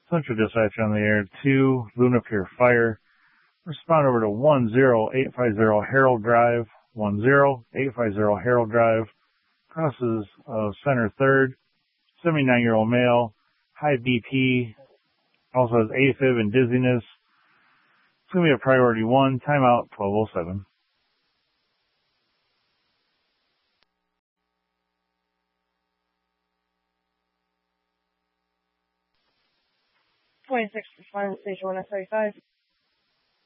Central Dispatch on the air, 2, Luna Pier Fire. Respond over to 10850 Harold Drive, 10850 Harold Drive. Crosses center third, 79-year-old male, high BP, also has AFib and dizziness. It's going to be a priority 1, timeout 1207. Station 135.